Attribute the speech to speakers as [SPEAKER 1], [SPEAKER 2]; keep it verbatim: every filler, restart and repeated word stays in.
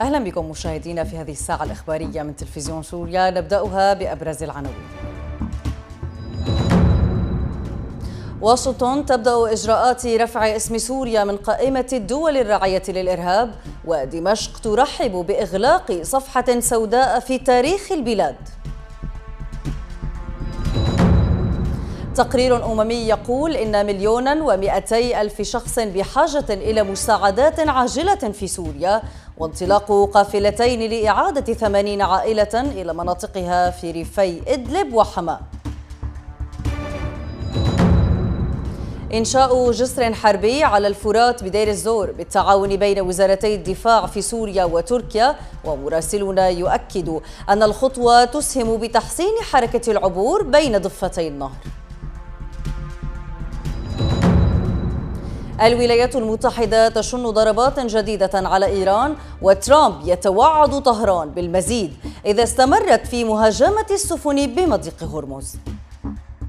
[SPEAKER 1] أهلا بكم مشاهدينا في هذه الساعة الإخبارية من تلفزيون سوريا، نبدأها بأبرز العناوين. واشنطن تبدأ إجراءات رفع اسم سوريا من قائمة الدول الراعية للإرهاب، ودمشق ترحب بإغلاق صفحة سوداء في تاريخ البلاد. تقرير أممي يقول إن مليونا ومئتي ألف شخص بحاجة إلى مساعدات عاجلة في سوريا، وانطلاق قافلتين لإعادة ثمانين عائلة إلى مناطقها في ريفي إدلب وحماة. إنشاء جسر حربي على الفرات بدير الزور بالتعاون بين وزارتي الدفاع في سوريا وتركيا، ومراسلنا يؤكد أن الخطوة تسهم بتحسين حركة العبور بين ضفتي النهر. الولايات المتحدة تشن ضربات جديدة على إيران، وترامب يتوعد طهران بالمزيد إذا استمرت في مهاجمة السفن بمضيق هرمز.